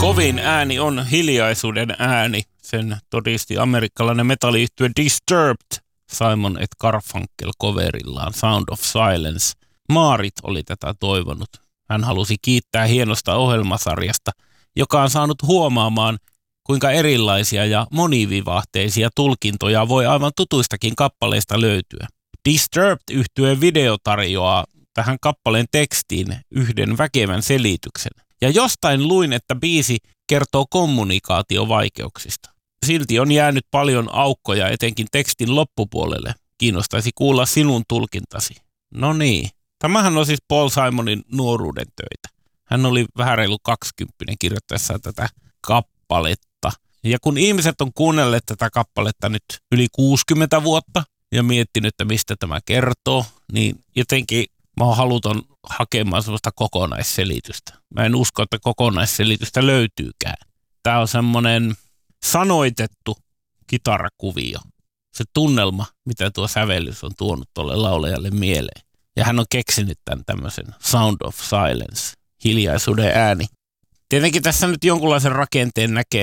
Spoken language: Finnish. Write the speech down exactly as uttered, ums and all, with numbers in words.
Kovin ääni on hiljaisuuden ääni. Sen todisti amerikkalainen metalliyhtye Disturbed Simon et Garfunkel coverillaan Sound of Silence. Maarit oli tätä toivonut. Hän halusi kiittää hienosta ohjelmasarjasta, joka on saanut huomaamaan, kuinka erilaisia ja monivivahteisia tulkintoja voi aivan tutuistakin kappaleista löytyä. Disturbed-yhtyeen video tarjoaa tähän kappaleen tekstiin yhden väkevän selityksen. Ja jostain luin, että biisi kertoo kommunikaatiovaikeuksista. Silti on jäänyt paljon aukkoja etenkin tekstin loppupuolelle. Kiinnostaisi kuulla sinun tulkintasi. No niin. Tämähän on siis Paul Simonin nuoruuden töitä. Hän oli vähän reilu kaksikymppinen kirjoittaessa tätä kappaletta. Ja kun ihmiset on kuunnelleet tätä kappaletta nyt yli kuusikymmentä vuotta ja miettinyt, että mistä tämä kertoo, niin jotenkin mä oon haluton hakemaan sellaista kokonaisselitystä. Mä en usko, että kokonaisselitystä löytyykään. Tää on semmonen sanoitettu kitarakuvio. Se tunnelma, mitä tuo sävellys on tuonut tuolle laulajalle mieleen. Ja hän on keksinyt tämän tämmöisen Sound of Silence, hiljaisuuden ääni. Tietenkin tässä nyt jonkunlaisen rakenteen näkee